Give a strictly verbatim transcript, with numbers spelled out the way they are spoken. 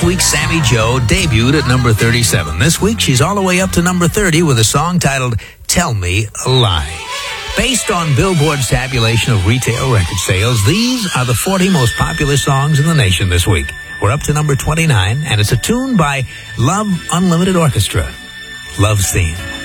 week, Sammy Jo debuted at number thirty-seven. This week, she's all the way up to number thirty with a song titled Tell Me a Lie. Based on Billboard's tabulation of retail record sales, these are the forty most popular songs in the nation this week. We're up to number twenty-nine, and it's a tune by Love Unlimited Orchestra, Love's Theme.